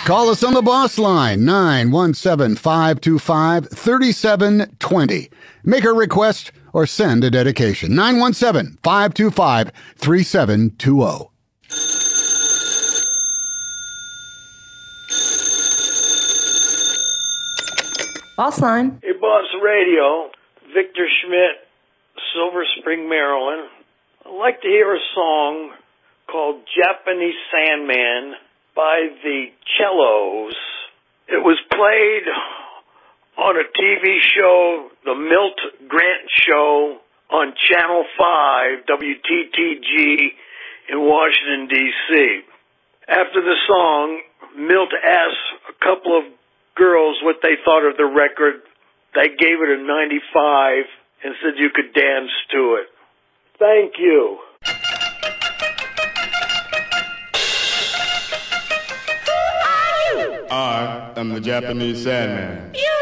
Call us on the boss line, 917-525-3720. Make a request or send a dedication, 917-525-3720. Boss line. Hey, Boss Radio. Victor Schmidt, Silver Spring, Maryland. I'd like to hear a song called Japanese Sandman by the Cellos. It was played on a TV show, The Milt Grant Show, on Channel 5, WTTG, in Washington, D.C. After the song, Milt asked a couple of girls what they thought of the record. They gave it a 95 and said you could dance to it. Thank you. I am the Japanese Sandman.